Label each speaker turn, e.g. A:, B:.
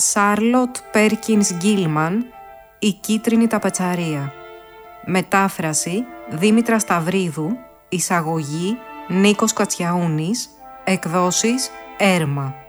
A: Σάρλοτ Πέρκινς Γκίλμαν, «Η κίτρινη ταπετσαρία». Μετάφραση Δήμητρα Σταυρίδου. Εισαγωγή Νίκος Κατσιαούνης. Εκδόσεις Έρμα.